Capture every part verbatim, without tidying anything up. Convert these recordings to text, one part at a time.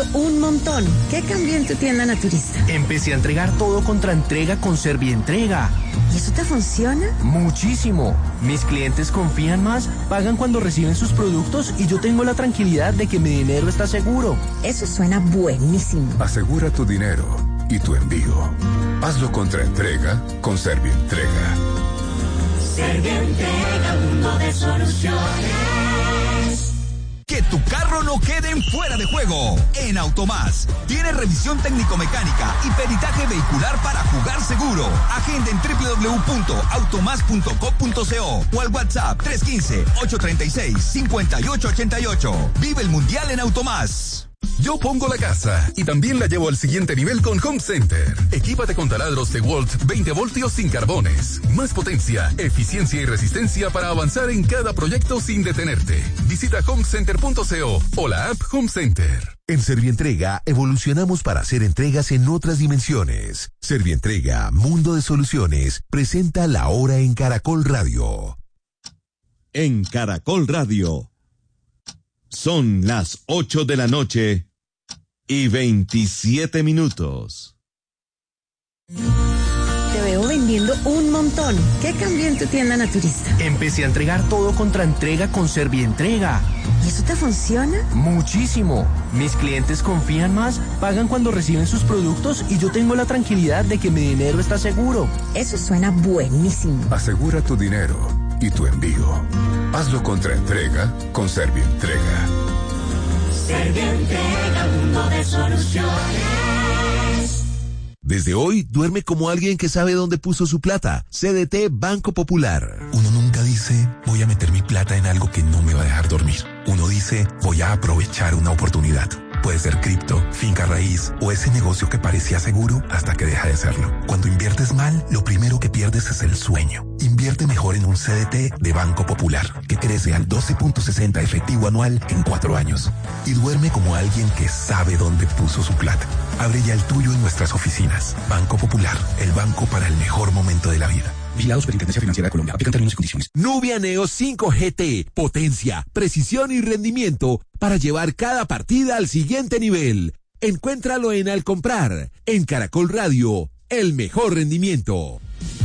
un montón. ¿Qué cambió en tu tienda naturista? Empecé a entregar todo contra entrega con Servientrega. ¿Y eso te funciona? Muchísimo. Mis clientes confían más, pagan cuando reciben sus productos y yo tengo la tranquilidad de que mi dinero está seguro. Eso suena buenísimo. Asegura tu dinero y tu envío. Hazlo contra entrega con Servientrega. Servientrega, mundo de soluciones. Que tu carro no quede en fuera de juego. En Automás tiene revisión técnico-mecánica y peritaje vehicular para jugar seguro. Agenda en doble u doble u doble u punto automás punto com punto co o al WhatsApp tres uno cinco, ocho tres seis, cinco ocho ocho ocho. Vive el Mundial en Automás. Yo pongo la casa y también la llevo al siguiente nivel con Home Center. Equípate con taladros DeWalt veinte voltios sin carbones. Más potencia, eficiencia y resistencia para avanzar en cada proyecto sin detenerte. Visita home center punto co o la app Home Center. En Servientrega evolucionamos para hacer entregas en otras dimensiones. Servientrega, Mundo de Soluciones, presenta La Hora en Caracol Radio. En Caracol Radio. Son las ocho de la noche y veintisiete minutos. Te veo vendiendo un montón. ¿Qué cambió en tu tienda naturista? Empecé a entregar todo contra entrega con Servientrega. ¿Y eso te funciona? Muchísimo. Mis clientes confían más, pagan cuando reciben sus productos y yo tengo la tranquilidad de que mi dinero está seguro. Eso suena buenísimo. Asegura tu dinero y tu envío. Hazlo contra entrega con Servientrega. Servientrega, mundo de soluciones. Desde hoy, duerme como alguien que sabe dónde puso su plata. C D T Banco Popular. Uno nunca dice, voy a meter mi plata en algo que no me va a dejar dormir. Uno dice, voy a aprovechar una oportunidad. Puede ser cripto, finca raíz o ese negocio que parecía seguro hasta que deja de serlo. Cuando inviertes mal, lo primero que pierdes es el sueño. Invierte mejor en un C D T de Banco Popular, que crece al doce punto sesenta efectivo anual en cuatro años. Y duerme como alguien que sabe dónde puso su plata. Abre ya el tuyo en nuestras oficinas. Banco Popular, el banco para el mejor momento de la vida. Vigilado Superintendencia Financiera de Colombia. Aplican términos y condiciones. Nubia Neo cinco G T. Potencia, precisión y rendimiento para llevar cada partida al siguiente nivel. Encuéntralo en Al Comprar. En Caracol Radio, el mejor rendimiento.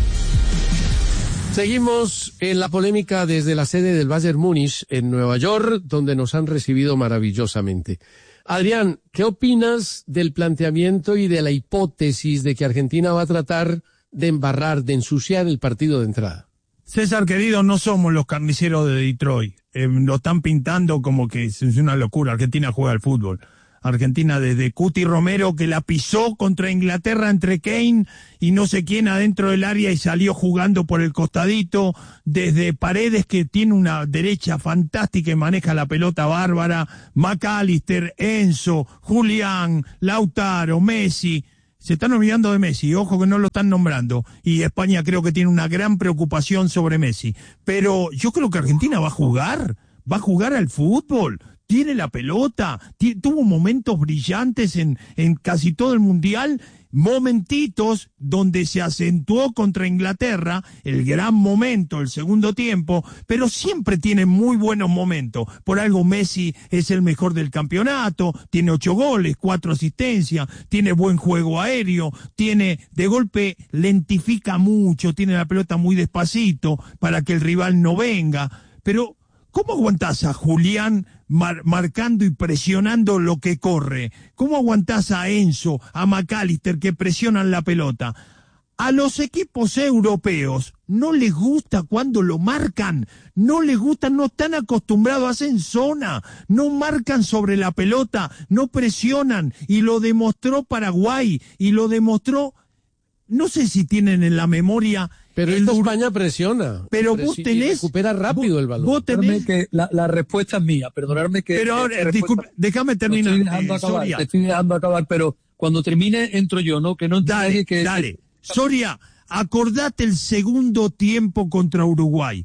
Seguimos en la polémica desde la sede del Bayern Múnich en Nueva York, donde nos han recibido maravillosamente. Adrián, ¿qué opinas del planteamiento y de la hipótesis de que Argentina va a tratar de embarrar, de ensuciar el partido de entrada? César, querido, no somos los carniceros de Detroit. Eh, lo están pintando como que es una locura. Argentina juega al fútbol. Argentina desde Cuti Romero, que la pisó contra Inglaterra entre Kane y no sé quién adentro del área y salió jugando por el costadito, desde Paredes, que tiene una derecha fantástica y maneja la pelota bárbara, McAllister, Enzo, Julián, Lautaro, Messi. Se están olvidando de Messi, ojo que no lo están nombrando, y España creo que tiene una gran preocupación sobre Messi. Pero yo creo que Argentina va a jugar, va a jugar al fútbol. Tiene la pelota, tuvo momentos brillantes en, en casi todo el Mundial, momentitos donde se acentuó contra Inglaterra, el gran momento, el segundo tiempo, pero siempre tiene muy buenos momentos. Por algo Messi es el mejor del campeonato, tiene ocho goles, cuatro asistencias, tiene buen juego aéreo, tiene, de golpe lentifica mucho, tiene la pelota muy despacito para que el rival no venga, pero ¿cómo aguantás a Julián mar- marcando y presionando lo que corre? ¿Cómo aguantás a Enzo, a McAllister que presionan la pelota? A los equipos europeos no les gusta cuando lo marcan, no les gusta, no están acostumbrados a hacer en zona, no marcan sobre la pelota, no presionan, y lo demostró Paraguay, y lo demostró, no sé si tienen en la memoria. Pero esta España presiona. Pero vos tenés. Recupera rápido vos, el balón. Vos tenés. Que la, la respuesta es mía, perdonadme que. Pero ahora, disculpe, déjame terminar. Te estoy dejando eh, acabar, Soria. te estoy dejando acabar, pero cuando termine entro yo, ¿no? Que no Dale, que, dale. Soria, acordate el segundo tiempo contra Uruguay.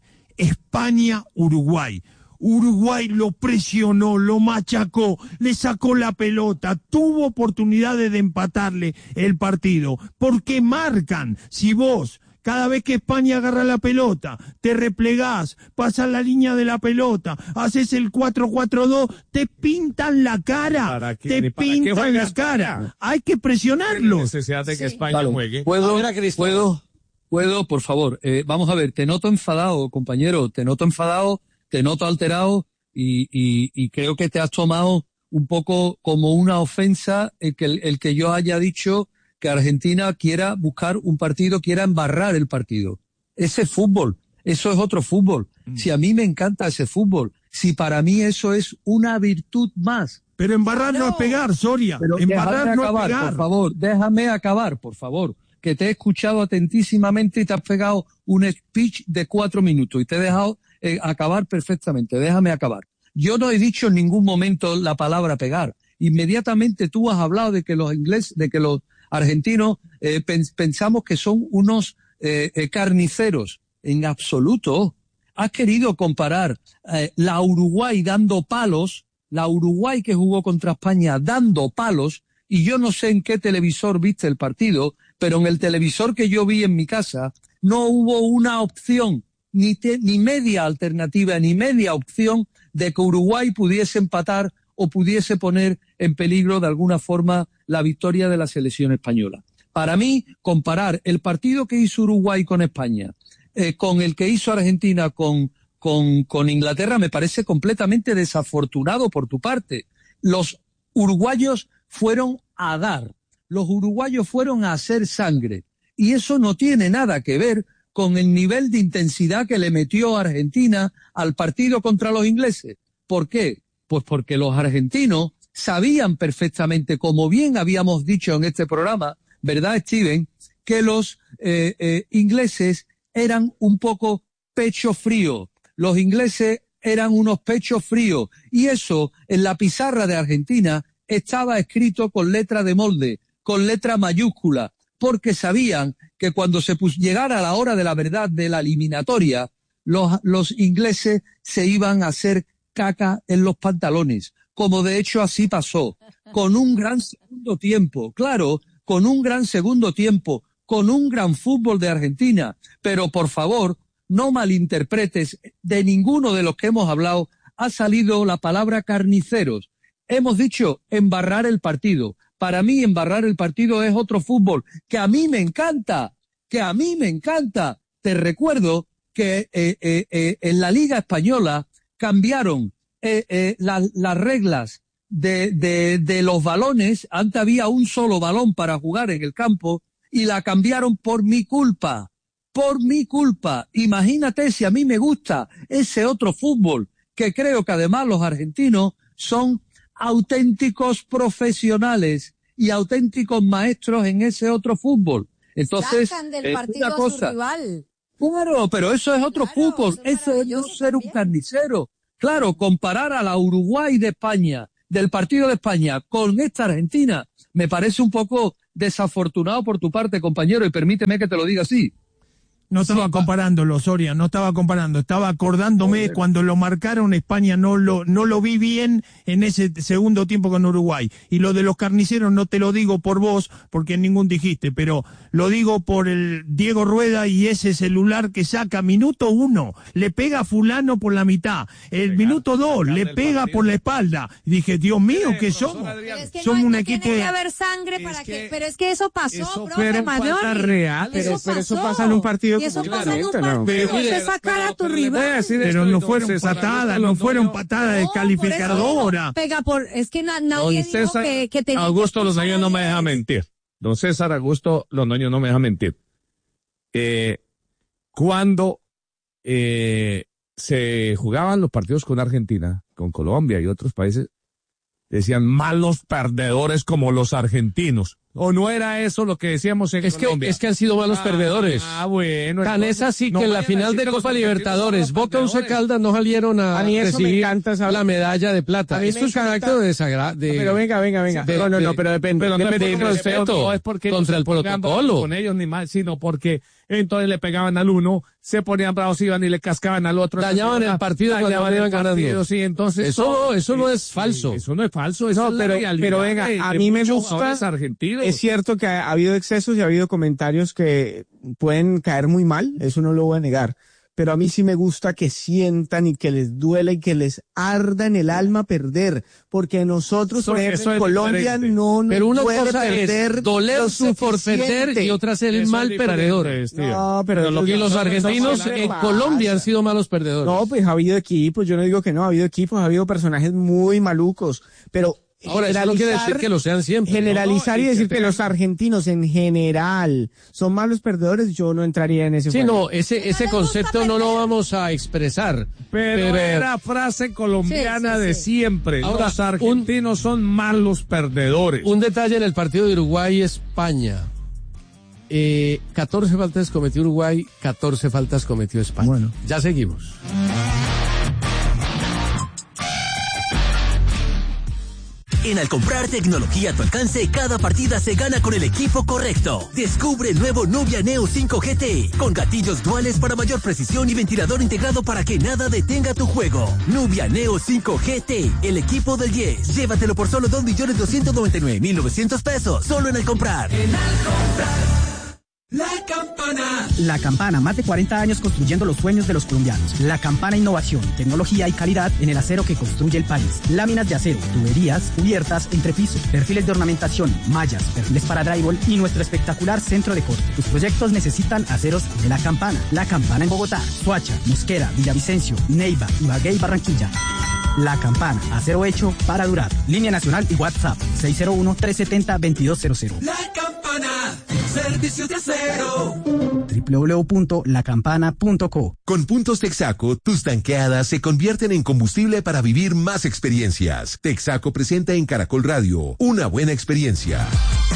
España-Uruguay. Uruguay lo presionó, lo machacó, le sacó la pelota, tuvo oportunidades de empatarle el partido. ¿Por qué marcan? Si vos, Cada vez que España agarra la pelota, te replegás, pasas la línea de la pelota, haces el cuatro cuatro dos, te pintan la cara, qué, te pintan la cara. Hay que presionarlos. Necesidad de que Sí. España Claro. juegue. ¿Puedo, puedo, puedo, por favor? Eh, vamos a ver, te noto enfadado, compañero, te noto enfadado, te noto alterado y, y, y creo que te has tomado un poco como una ofensa el que, el que yo haya dicho que Argentina quiera buscar un partido, quiera embarrar el partido. Ese es fútbol, eso es otro fútbol. Mm. Si a mí me encanta ese fútbol, si para mí eso es una virtud más. Pero embarrar no, no es pegar, Soria. Pero embarrar no acabar, es pegar. por favor, déjame acabar, por favor. Que te he escuchado atentísimamente y te has pegado un speech de cuatro minutos y te he dejado eh, acabar perfectamente. Déjame acabar. Yo no he dicho en ningún momento la palabra pegar. Inmediatamente tú has hablado de que los ingleses, de que los argentinos eh, pens pensamos que son unos eh, eh, carniceros. En absoluto. Has querido comparar eh, la Uruguay dando palos, la Uruguay que jugó contra España dando palos, y yo no sé en qué televisor viste el partido, pero en el televisor que yo vi en mi casa no hubo una opción, ni, te, ni media alternativa, ni media opción de que Uruguay pudiese empatar o pudiese poner en peligro de alguna forma la victoria de la selección española. Para mí, comparar el partido que hizo Uruguay con España eh, con el que hizo Argentina con, con, con Inglaterra me parece completamente desafortunado por tu parte. Los uruguayos fueron a dar, los uruguayos fueron a hacer sangre, y eso no tiene nada que ver con el nivel de intensidad que le metió Argentina al partido contra los ingleses. ¿Por qué? Pues porque los argentinos sabían perfectamente, como bien habíamos dicho en este programa, ¿verdad, Steven?, que los eh, eh, ingleses eran un poco pecho frío. Los ingleses eran unos pechos fríos, y eso en la pizarra de Argentina estaba escrito con letra de molde, con letra mayúscula, porque sabían que cuando se llegara a la hora de la verdad de la eliminatoria, los, los ingleses se iban a hacer caca en los pantalones, como de hecho así pasó, con un gran segundo tiempo, claro, con un gran segundo tiempo, con un gran fútbol de Argentina, pero por favor, no malinterpretes, de ninguno de los que hemos hablado ha salido la palabra carniceros. Hemos dicho embarrar el partido. Para mí embarrar el partido es otro fútbol que a mí me encanta, que a mí me encanta. Te recuerdo que eh, eh, eh, en la Liga Española cambiaron eh, eh, la, las reglas de, de, de los balones. Antes había un solo balón para jugar en el campo y la cambiaron por mi culpa, por mi culpa. Imagínate si a mí me gusta ese otro fútbol, que creo que además los argentinos son auténticos profesionales y auténticos maestros en ese otro fútbol. Entonces, sacan del es partido una a cosa. su rival. Claro, pero eso es otro Claro, fútbol, eso es eso es no ser un también. carnicero. Claro, comparar a la Uruguay de España, del partido de España, con esta Argentina, me parece un poco desafortunado por tu parte, compañero, y permíteme que te lo diga así. No estaba Sí, comparándolo, Soria, no estaba comparando, estaba acordándome Joder. cuando lo marcaron España, no lo, no lo vi bien en ese segundo tiempo con Uruguay. Y lo de los carniceros no te lo digo por vos, porque ningún dijiste, pero lo digo por el Diego Rueda y ese celular que saca minuto uno, le pega a fulano por la mitad, el Pegar, minuto dos, sacar le del pega partido. por la espalda. Y dije, Dios mío, Mire, ¿qué profesor somos? Adrián. Pero es que Somos no, un no equipo tiene de- que haber sangre Es para que, que pero es que eso pasó, eso profe fueron Madoni. faltas reales. Eso Pero- pero eso pasó. pasa en un partido Y eso como pasa en un claramente, ¿no? partido, Pero- usted sacar a tu pero le voy a rival. decir Pero esto, no don fueron César, patadas, Augusto no fueron Londoño- patadas No, por eso descalificadoras. Pega por, es que na- nadie Don dijo César, que, que tenía Augusto que Londoño no me deja expulsar a diez. mentir. Don César Augusto Londoño no me deja mentir. Eh, cuando eh, se jugaban los partidos con Argentina, con Colombia y otros países, decían malos perdedores como los argentinos. ¿O no era eso lo que decíamos en Es que, Colombia? es que han sido malos Ah, perdedores. Ah, bueno. Tan entonces, es así no que en la vayan a final decir de que los Copa argentinos Libertadores, son Boca Once perdedores. Caldas no salieron a, A mí eso me recibir encanta, ¿sabes? la medalla de plata. A mí Esto me es carácter encanta- de desagrado. Pero venga, venga, venga. de- no, no, no, de- pero depende. Pero no es depende por de respeto no es porque contra no el se pongan bravos protocolo. con ellos ni más, sino porque entonces le pegaban al uno, se ponían bravos, iban y le cascaban al otro. Dañaban el partido cuando Dañaban iban el partido, ganando. sí, entonces Eso no, eso no es sí, falso. Eso no es falso, eso No, es la pero- realidad pero venga, de- a de mí me muchos gusta- jugadores argentinos. es cierto que ha, ha habido excesos y ha habido comentarios que pueden caer muy mal, eso no lo voy a negar. Pero a mí sí me gusta que sientan y que les duela y que les arda en el alma perder, porque nosotros, Eso- por ejemplo, eso en es Colombia diferente. no nos Pero una duele cosa perder es dolerse lo por perder suficiente. y otra ser el Eso mal es perdedor. diferente, No, pero lo y que los nosotros argentinos somos en pasa. Colombia han sido malos perdedores. No, pues ha habido equipos, yo no digo que no, ha habido equipos, ha habido personajes muy malucos, pero Ahora, eso no quiere decir que lo sean siempre. generalizar No, no, y y decir que que los argentinos en general son malos perdedores, yo no entraría en ese Sí, juego. no, ese, ese concepto no lo vamos a expresar. Pero, era frase colombiana Sí, sí, de sí. siempre. Ahora, los argentinos son malos perdedores. Un detalle en el partido de Uruguay-España. Eh, catorce faltas cometió Uruguay, catorce faltas cometió España. Bueno. Ya seguimos. En Al comprar tecnología a tu alcance, cada partida se gana con el equipo correcto. Descubre el nuevo Nubia Neo cinco G T, con gatillos duales para mayor precisión y ventilador integrado para que nada detenga tu juego. Nubia Neo cinco G T, el equipo del diez. Llévatelo por solo dos millones doscientos noventa y nueve mil novecientos pesos, solo en Al comprar. En Al comprar. La Campana. La Campana, más de cuarenta años construyendo los sueños de los colombianos. La Campana, innovación, tecnología y calidad en el acero que construye el país. Láminas de acero, tuberías, cubiertas, entrepiso, perfiles de ornamentación, mallas, perfiles para drywall y nuestro espectacular centro de corte. Tus proyectos necesitan aceros de La Campana. La Campana en Bogotá, Soacha, Mosquera, Villavicencio, Neiva, Ibagué y Barranquilla. La Campana, acero hecho para durar. Línea nacional y WhatsApp seis cero uno, tres siete cero, dos dos cero cero. La Campana, servicio de acero. doble u doble u doble u punto la campana punto co. Con puntos Texaco, tus tanqueadas se convierten en combustible para vivir más experiencias. Texaco presenta en Caracol Radio una buena experiencia.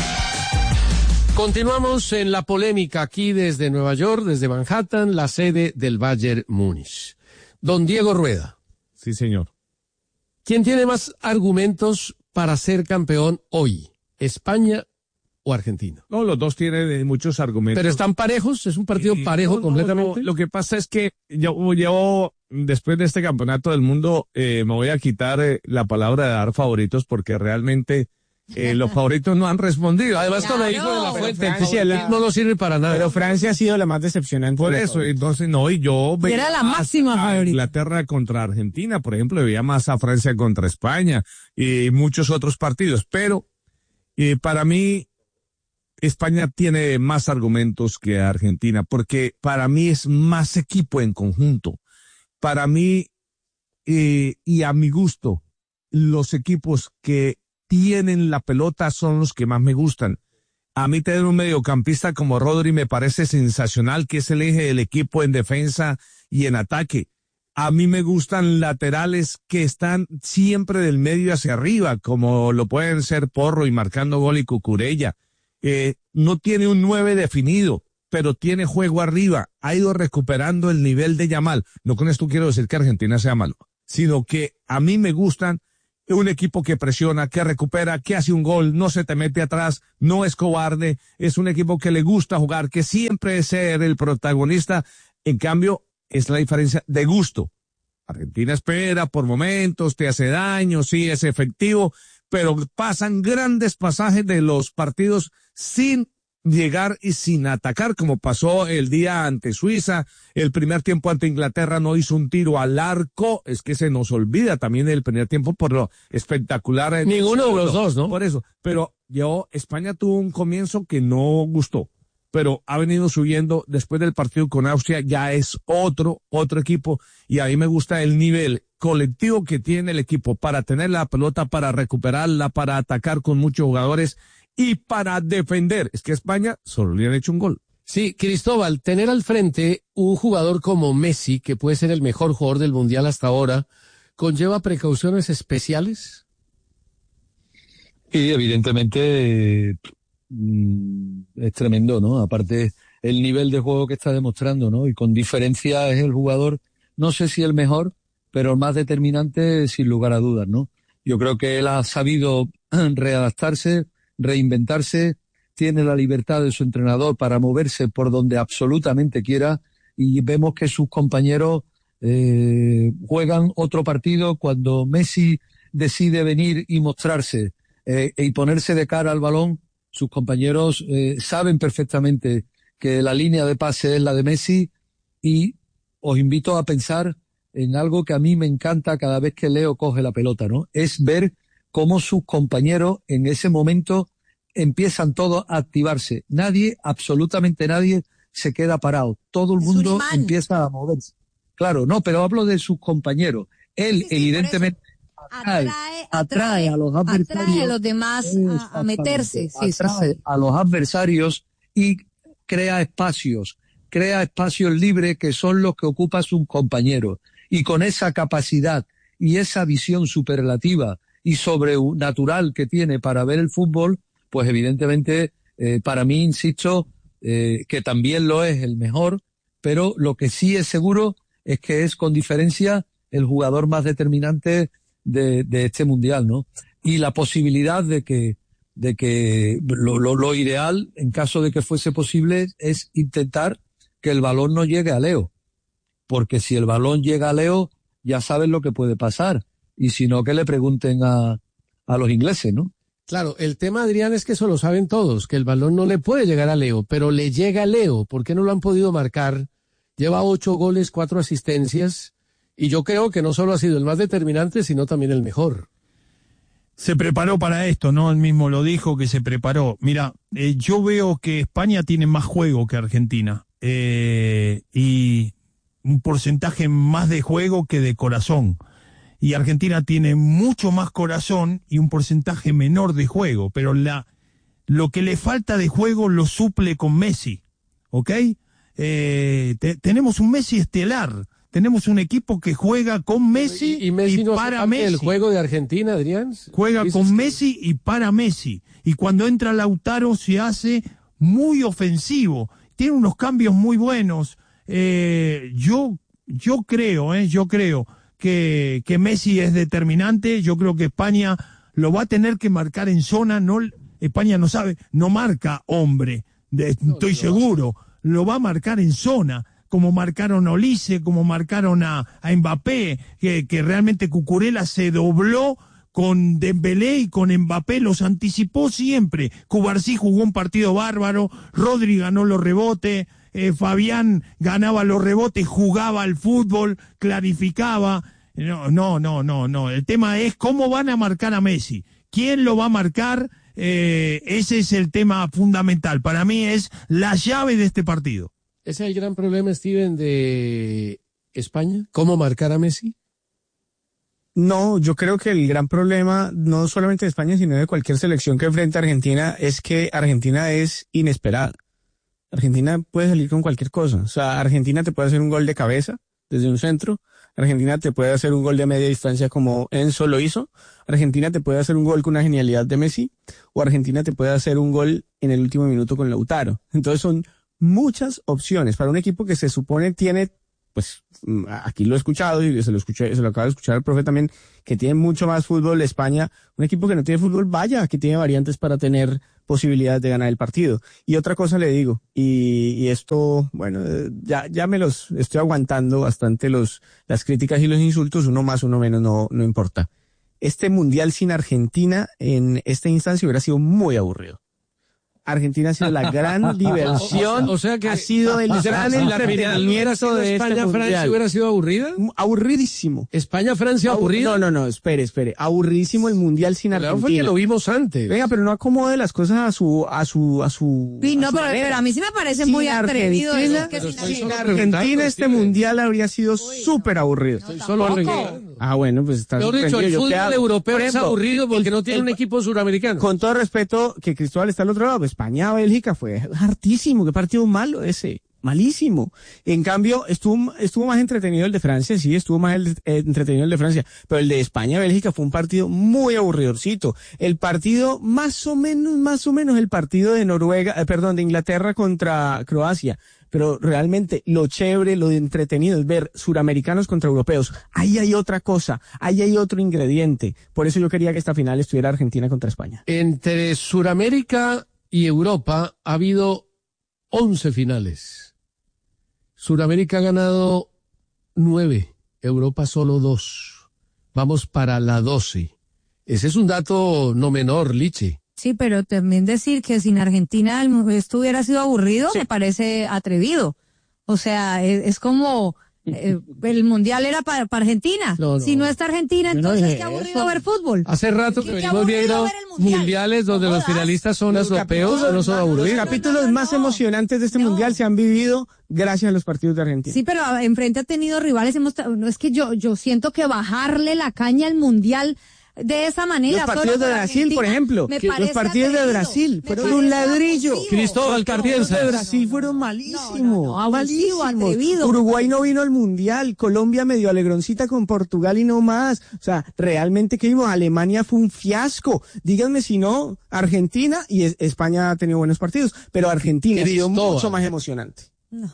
Continuamos en la polémica aquí desde Nueva York, desde Manhattan, la sede del Bayern Múnich. Don Diego Rueda. Sí, señor. ¿Quién tiene más argumentos para ser campeón hoy? ¿España o Argentina? No, los dos tienen muchos argumentos. ¿Pero están parejos? ¿Es un partido Y- parejo no, no, completamente? no, lo que pasa es que yo, yo después de este campeonato del mundo, eh, me voy a quitar eh, la palabra de dar favoritos porque realmente eh, los favoritos no han respondido. Además, con el hijo de la Fuente, el favoritismo no sirve para nada. Pero Francia ha sido la más decepcionante. Por de eso, todas. entonces no, y yo Y era la máxima favorita. Inglaterra contra Argentina, por ejemplo, veía más a Francia contra España y muchos otros partidos, pero eh, para mí España tiene más argumentos que Argentina, porque para mí es más equipo en conjunto. Para mí, eh, y a mi gusto, los equipos que tienen la pelota son los que más me gustan. A mí tener un mediocampista como Rodri me parece sensacional, que es el eje del equipo en defensa y en ataque. A mí me gustan laterales que están siempre del medio hacia arriba, como lo pueden ser Porro y marcando gol y Cucurella. Eh, no tiene un nueve definido, pero tiene juego arriba. Ha ido recuperando el nivel de Yamal. No con esto quiero decir que Argentina sea malo, sino que a mí me gustan un equipo que presiona, que recupera, que hace un gol, no se te mete atrás, no es cobarde, es un equipo que le gusta jugar, que siempre es ser el protagonista. En cambio, es la diferencia de gusto. Argentina espera por momentos, te hace daño, sí es efectivo, pero pasan grandes pasajes de los partidos sin llegar y sin atacar, como pasó el día ante Suiza, el primer tiempo ante Inglaterra no hizo un tiro al arco, es que se nos olvida también el primer tiempo por lo espectacular. Ninguno de los dos, ¿no? Por eso, pero yo, España tuvo un comienzo que no gustó, pero ha venido subiendo después del partido con Austria, ya es otro, otro equipo, y a mí me gusta el nivel colectivo que tiene el equipo para tener la pelota, para recuperarla, para atacar con muchos jugadores y para defender. Es que a España solo le han hecho un gol. Sí, Cristóbal, tener al frente un jugador como Messi, que puede ser el mejor jugador del Mundial hasta ahora, ¿conlleva precauciones especiales? Y evidentemente mm, es tremendo, ¿no? Aparte, el nivel de juego que está demostrando, ¿no? Y con diferencia es el jugador, no sé si el mejor, pero el más determinante sin lugar a dudas, ¿no? Yo creo que él ha sabido readaptarse, reinventarse, tiene la libertad de su entrenador para moverse por donde absolutamente quiera y vemos que sus compañeros eh, juegan otro partido cuando Messi decide venir y mostrarse eh, y ponerse de cara al balón, sus compañeros eh, saben perfectamente que la línea de pase es la de Messi, y os invito a pensar en algo que a mí me encanta cada vez que Leo coge la pelota, ¿no? Es ver cómo sus compañeros en ese momento empiezan todos a activarse. Nadie, absolutamente nadie, se queda parado. Todo el mundo empieza a moverse. Claro, no, pero hablo de sus compañeros. Él, sí, sí, evidentemente, atrae, atrae, atrae a los adversarios. Atrae a los demás a, a meterse. Sí, atrae sí, sí. a los adversarios y crea espacios. Crea espacios libres que son los que ocupa sus compañeros. Y con esa capacidad y esa visión superlativa y sobrenatural que tiene para ver el fútbol, pues evidentemente, eh, para mí, insisto, eh, que también lo es el mejor, pero lo que sí es seguro es que es con diferencia el jugador más determinante de, de este mundial, ¿no? Y la posibilidad de que, de que lo, lo, lo ideal, en caso de que fuese posible, es intentar que el balón no llegue a Leo. Porque si el balón llega a Leo, ya saben lo que puede pasar. Y si no, que le pregunten a, a los ingleses, ¿no? Claro, el tema, Adrián, es que eso lo saben todos, que el balón no le puede llegar a Leo, pero le llega a Leo. ¿Por qué no lo han podido marcar? Lleva ocho goles, cuatro asistencias, y yo creo que no solo ha sido el más determinante, sino también el mejor. Se preparó para esto, ¿no? Él mismo lo dijo que se preparó. Mira, eh, yo veo que España tiene más juego que Argentina, eh, y un porcentaje más de juego que de corazón. Y Argentina tiene mucho más corazón y un porcentaje menor de juego, pero la lo que le falta de juego lo suple con Messi, ¿ok? Eh, te, tenemos un Messi estelar, tenemos un equipo que juega con Messi y, y, Messi y no para Messi. ¿El juego de Argentina, Adrián? Juega con que... Messi y para Messi. Y cuando entra Lautaro se hace muy ofensivo, tiene unos cambios muy buenos. Eh, yo, yo creo, eh, yo creo... Que, que Messi es determinante. Yo creo que España lo va a tener que marcar en zona. No, España no sabe, no marca hombre, de, no, estoy no, seguro, no. Lo va a marcar en zona, como marcaron a Olise, como marcaron a, a Mbappé, que, que realmente Cucurella se dobló con Dembélé y con Mbappé, los anticipó siempre. Cubarsí jugó un partido bárbaro, Rodri ganó los rebotes, Eh, Fabián ganaba los rebotes, jugaba al fútbol, clarificaba. No, no, no, no, no. El tema es cómo van a marcar a Messi. ¿Quién lo va a marcar? Eh, ese es el tema fundamental. Para mí es la llave de este partido. ¿Ese es el gran problema, Steven, de España? ¿Cómo marcar a Messi? No, yo creo que el gran problema, no solamente de España, sino de cualquier selección que enfrente a Argentina, es que Argentina es inesperada. Argentina puede salir con cualquier cosa. O sea, Argentina te puede hacer un gol de cabeza desde un centro. Argentina te puede hacer un gol de media distancia como Enzo lo hizo. Argentina te puede hacer un gol con una genialidad de Messi. O Argentina te puede hacer un gol en el último minuto con Lautaro. Entonces son muchas opciones para un equipo que se supone tiene, pues aquí lo he escuchado y se lo escuché, se lo acaba de escuchar el profe también, que tiene mucho más fútbol. España, un equipo que no tiene fútbol, vaya, que tiene variantes para tener posibilidades de ganar el partido. Y otra cosa le digo, y, y esto, bueno, ya, ya me los estoy aguantando bastante los, las críticas y los insultos, uno más, uno menos, no, no importa. Este mundial sin Argentina en esta instancia hubiera sido muy aburrido. Argentina ha sido la gran diversión, o sea que ha sido el gran entretenimiento de este España, mundial. ¿Francia hubiera sido aburrida? Aburridísimo. ¿España-Francia aburrida? No, no, no, espere, espere. Aburridísimo el mundial sin Argentina. Claro, fue que lo vimos antes. Venga, pero no acomode las cosas a su, a su, a su. Sí, no, a su pero, manera. pero a mí sí me parece Sin muy atrevido. Argentina, Que sin sin Argentina. Argentina este mundial habría sido súper aburrido. Estoy solo arreglando. Ah, bueno, pues está Mejor dicho, el Yo fútbol queda- europeo por es ejemplo, aburrido porque el- no tiene el- un equipo suramericano. Con todo respeto, que Cristóbal está al otro lado, España-Bélgica fue hartísimo, qué partido malo ese, malísimo. En cambio, estuvo, estuvo más entretenido el de Francia, sí, estuvo más el, eh, entretenido el de Francia, pero el de España-Bélgica fue un partido muy aburridorcito. El partido, más o menos, más o menos el partido de Noruega, eh, perdón, de Inglaterra contra Croacia. Pero realmente lo chévere, lo entretenido es ver suramericanos contra europeos. Ahí hay otra cosa, ahí hay otro ingrediente. Por eso yo quería que esta final estuviera Argentina contra España. Entre Suramérica y Europa ha habido once finales. Suramérica ha ganado nueve, Europa solo dos. Vamos para la doce. Ese es un dato no menor, Liche. Sí, pero también decir que sin Argentina el, esto hubiera sido aburrido, sí, me parece atrevido. O sea, es, es como eh, el mundial era para, para Argentina. No, no. Si no está Argentina, entonces no, qué aburrido eso. Ver fútbol. Hace rato que venimos viendo mundial. mundiales donde no los finalistas son los europeos, no son aburridos. Los capítulos no, más emocionantes de este no. mundial se han vivido gracias a los partidos de Argentina. Sí, pero enfrente ha tenido rivales. Hemos, no es que yo, yo siento que bajarle la caña al mundial de esa manera. Los partidos de Brasil, por ejemplo. Los partidos de Brasil fueron un ladrillo. Cristóbal Cardienza. Los de Brasil fueron malísimos. No, no, no, malísimos. Atrevido. Uruguay no vino al mundial. Colombia medio alegroncita con Portugal y no más. O sea, realmente que vimos. Alemania fue un fiasco. Díganme si no, Argentina y España ha tenido buenos partidos, pero Argentina ha sido mucho más emocionante. No.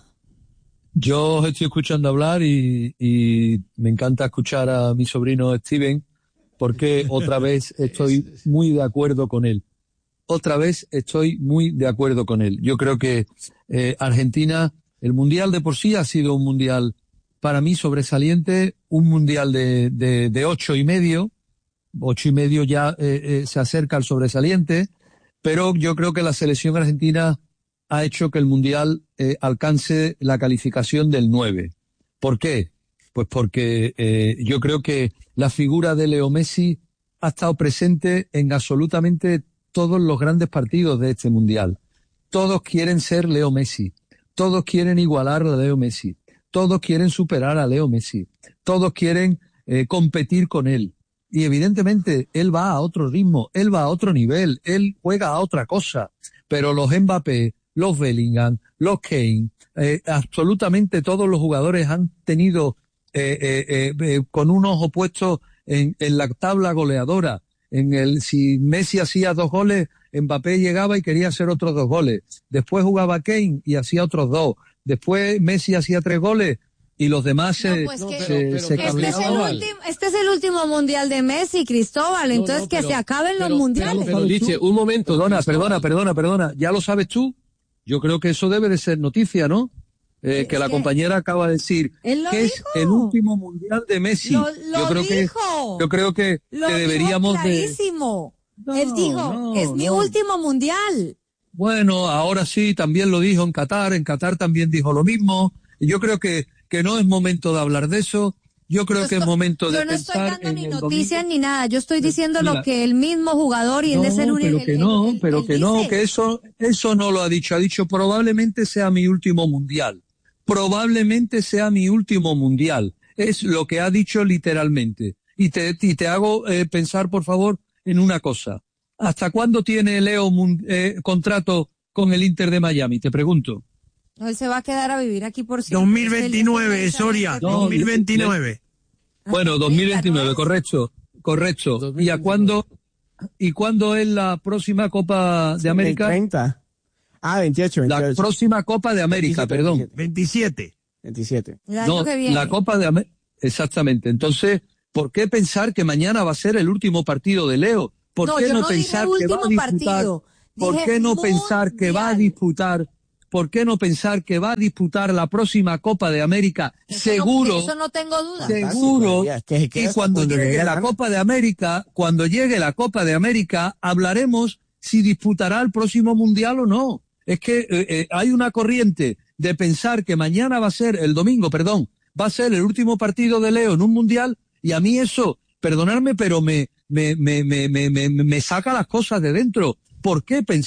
Yo os estoy escuchando hablar y, y me encanta escuchar a mi sobrino Steven, porque otra vez estoy muy de acuerdo con él. Otra vez estoy muy de acuerdo con él. Yo creo que eh, Argentina, el mundial de por sí ha sido un mundial para mí sobresaliente, un mundial de, de, de ocho y medio, ocho y medio ya eh, eh, se acerca al sobresaliente, pero yo creo que la selección argentina ha hecho que el mundial eh, alcance la calificación del nueve. ¿Por qué? Pues porque eh, yo creo que la figura de Leo Messi ha estado presente en absolutamente todos los grandes partidos de este mundial. Todos quieren ser Leo Messi. Todos quieren igualar a Leo Messi. Todos quieren superar a Leo Messi. Todos quieren eh, competir con él. Y evidentemente él va a otro ritmo, él va a otro nivel, él juega a otra cosa. Pero los Mbappé, los Bellingham, los Kane, eh, absolutamente todos los jugadores han tenido Eh, eh, eh, con un ojo puesto en, en la tabla goleadora. En el, si Messi hacía dos goles, Mbappé llegaba y quería hacer otros dos goles. Después jugaba Kane y hacía otros dos. Después Messi hacía tres goles y los demás no, se, pues que, se, pero, se pero, este, es el último, este es el último mundial de Messi, Cristóbal. Entonces no, no, pero, que se acaben los pero, mundiales. Pero, pero dice, un momento. Perdona, perdona, perdona, perdona. ¿Ya lo sabes tú? Yo creo que eso debe de ser noticia, ¿no? Eh, que la compañera acaba de decir que dijo. Es el último mundial de Messi. Lo, lo yo creo dijo. que yo creo que, lo que deberíamos dijo clarísimo. de no, Él dijo, no, es no. mi último mundial. Bueno, ahora sí, también lo dijo en Qatar, en Qatar también dijo lo mismo. Y yo creo que que no es momento de hablar de eso. Yo creo yo que estoy, es momento de yo no pensar estoy dando en ni el noticias domingo. ni nada. Yo estoy diciendo Mira, lo que el mismo jugador y no, él es el único. pero que no, pero que no, que eso eso no lo ha dicho. Ha dicho probablemente sea mi último mundial. Probablemente sea mi último mundial. Es lo que ha dicho literalmente. Y te, y te hago eh, pensar, por favor, en una cosa. ¿Hasta cuándo tiene Leo eh, contrato con el Inter de Miami? Te pregunto. No, él se va a quedar a vivir aquí por siempre. dos mil veintinueve, Soria, no, dos mil veintinueve. Bueno, dos mil veintinueve, correcto, correcto. ¿Y a cuándo, y cuándo es la próxima Copa de América? treinta. Ah, veintiocho, veintiocho. La próxima Copa de América, veintisiete, perdón. veintisiete. veintisiete. No, la Copa de América. Exactamente. Entonces, ¿por qué pensar que mañana va a ser el último partido de Leo? ¿Por no, qué yo no, no pensar dije que va a disputar? partido. ¿Por dije qué no mundial. pensar que va a disputar? ¿Por qué no pensar que va a disputar la próxima Copa de América? Eso Seguro. No, eso no tengo duda. Seguro. Que, y cuando llegue la Copa de América, cuando llegue la Copa de América, hablaremos si disputará el próximo mundial o no. Es que eh, eh, hay una corriente de pensar que mañana va a ser, el domingo, perdón, va a ser el último partido de Leo en un mundial, y a mí eso, perdonadme, pero me, me, me, me, me, me, me saca las cosas de dentro. ¿Por qué pensar?